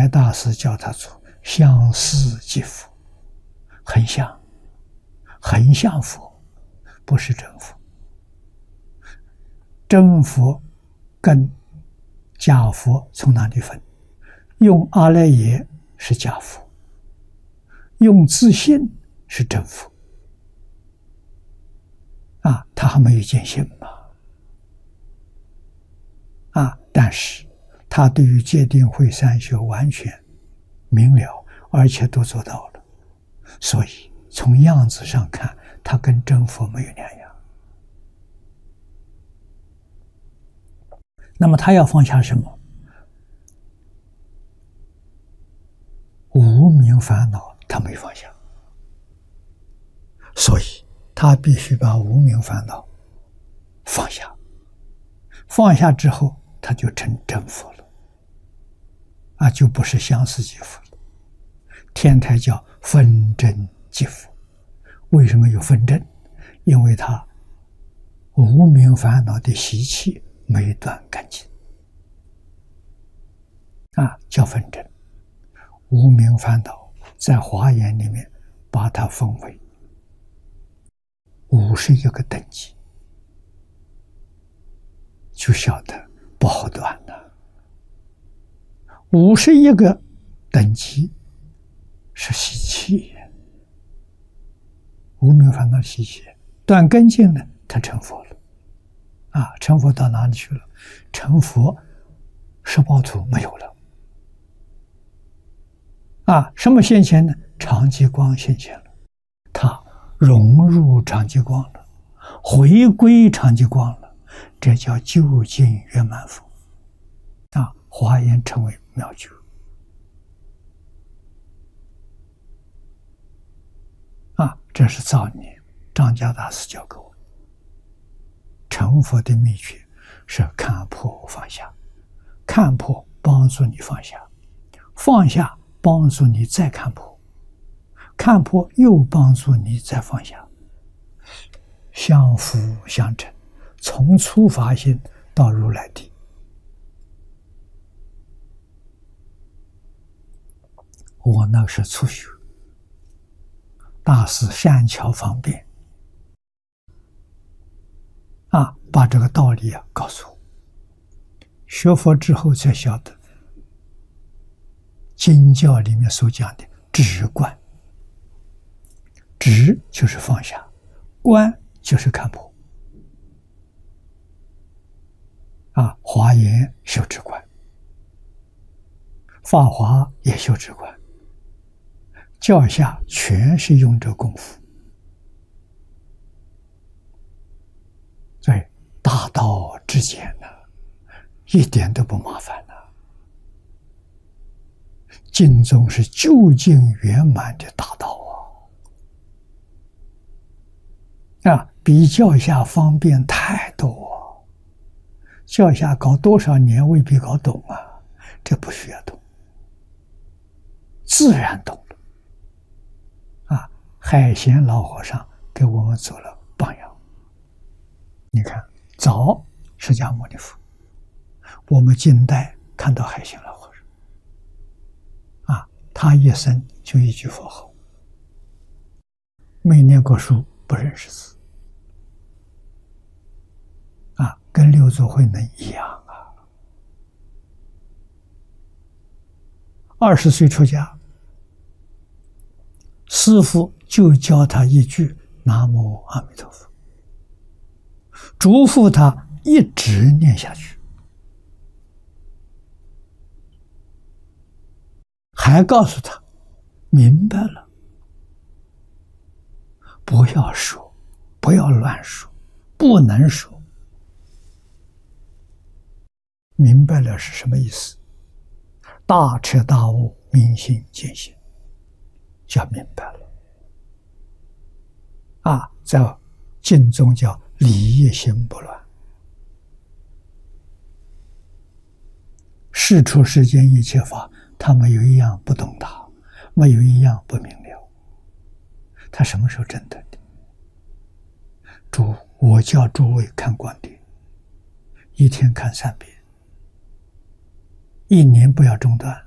白大师叫他做相似即佛，很像，很像佛，不是真佛。真佛跟假佛从哪里分？用阿赖耶是假佛，用自信是真佛。他还没有见性嘛？但是他对于戒定慧三学完全明了，而且都做到了，所以从样子上看，他跟真佛没有两样。那么他要放下什么？无明烦恼他没放下，所以他必须把无明烦恼放下。放下之后，他就成真佛了，就不是相似即佛了。天台叫分真即佛。为什么有分真？因为他无明烦恼的习气没断干净，叫分真。无明烦恼在华严里面把它分为51个等级，就晓得不好断了。51个等级是习气，无明烦恼习气断根净了，他成佛了。成佛到哪里去了？成佛十报图没有了。什么现前呢？常寂光现前了，他融入常寂光了，回归常寂光了，这叫究竟圆满佛。华严称为妙觉。这是早年张家大师教给我。成佛的秘诀是看破放下，看破帮助你放下，放下帮助你再看破，看破又帮助你再放下，相辅相成，从初发心到如来地。我那是初学，大师善巧方便把这个道理告诉我。学佛之后才晓得经教里面所讲的止观，止就是放下，观就是看破。华严修止观，法华也修止观，教下全是用这功夫。所以大道至简一点都不麻烦净宗是究竟圆满的大道比教下方便太多教下搞多少年未必搞懂这不需要懂，自然懂了海贤老和尚给我们做了榜样。你看，早释迦牟尼佛，我们近代看到海贤老和尚他一生就一句佛号，没念过书，不认识字跟六祖慧能一样20岁出家，师父就教他一句南无阿弥陀佛，嘱咐他一直念下去，还告诉他明白了不要说，不要乱说，不能说。明白了是什么意思？大彻大悟，明心见性，叫明白了在净宗叫理业心不乱。世出世间一切法，他没有一样不懂它，没有一样不明了。他什么时候证得的？我叫诸位看观点，一天看3遍，1年不要中断，